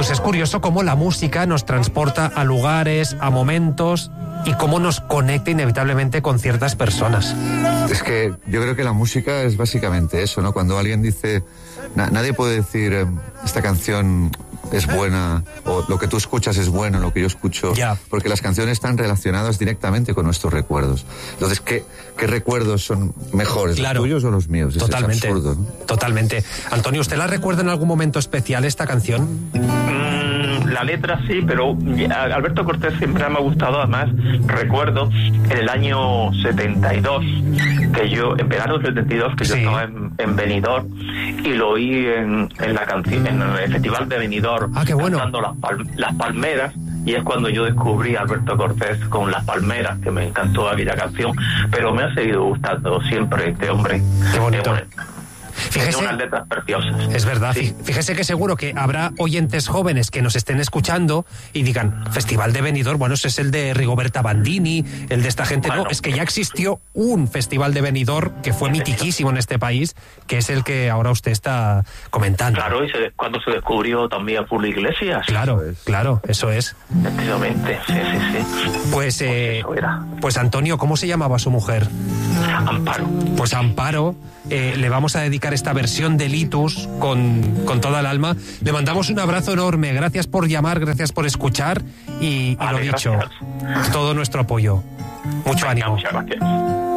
Pues es curioso cómo la música nos transporta a lugares, a momentos y cómo nos conecta inevitablemente con ciertas personas. Es que yo creo que la música es básicamente eso, ¿no? Cuando alguien dice... nadie puede decir esta canción es buena o lo que tú escuchas es bueno, lo que yo escucho, porque las canciones están relacionadas directamente con nuestros recuerdos. Entonces, ¿qué recuerdos son mejores, los tuyos o los míos? Totalmente, es absurdo, ¿no? Totalmente. Antonio, ¿usted la recuerda en algún momento especial esta canción? La letra sí, pero Alberto Cortés siempre me ha gustado. Además, recuerdo en el año 72, que yo, en verano del 72, que yo estaba en Benidorm y lo oí en la canción, en el Festival de Benidorm, cantando las palmeras. Y es cuando yo descubrí a Alberto Cortés con Las Palmeras, que me encantó aquella canción, pero me ha seguido gustando siempre este hombre. Qué bonito. Fíjese, unas letras preciosas. Es verdad, sí. Fíjese que seguro que habrá oyentes jóvenes que nos estén escuchando y digan, Festival de Benidorm, bueno, ese es el de Rigoberta Bandini, el de esta gente. Bueno, no, es que ya existió un Festival de Benidorm que fue mitiquísimo en este país, que es el que ahora usted está comentando. Claro, y cuando se descubrió también Julio Iglesias. Claro, eso es. Efectivamente, sí. Pues eso era. Pues Antonio, ¿cómo se llamaba su mujer? Amparo. Pues Amparo, le vamos a dedicar esta versión de Litus con toda el alma. Le mandamos un abrazo enorme, gracias por llamar, gracias por escuchar y lo dicho, todo nuestro apoyo. Mucho ánimo. Muchas gracias.